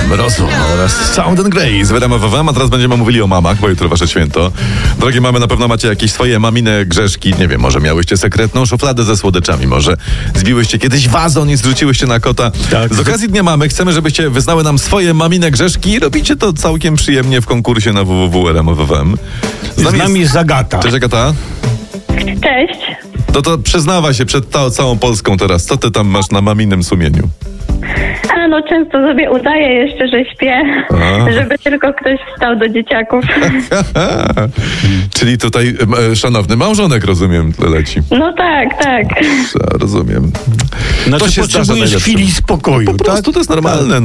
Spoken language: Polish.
Rosło oraz Sound and Grace w RMF FM, a teraz będziemy mówili o mamach, bo jutro wasze święto. Drogie mamy, na pewno macie jakieś swoje mamine grzeszki, nie wiem, może miałyście sekretną szufladę ze słodyczami, może zbiłyście kiedyś wazon i zrzuciłyście na kota. Tak. Z okazji Dnia Mamy chcemy, żebyście wyznały nam swoje mamine grzeszki i robicie to całkiem przyjemnie w konkursie na www.rmf.fm. Z nami jest Agata. Cześć Agata. Cześć. To przyznawaj się przed całą Polską teraz, co ty tam masz na maminem sumieniu? A no często sobie udaję jeszcze, że śpię, żeby tylko ktoś wstał do dzieciaków. Czyli tutaj szanowny małżonek, rozumiem, leci. No tak. Rozumiem. Znaczy To się zdarza potrzebujesz najlepszym. chwili spokoju, Po prostu tak? to jest normalne.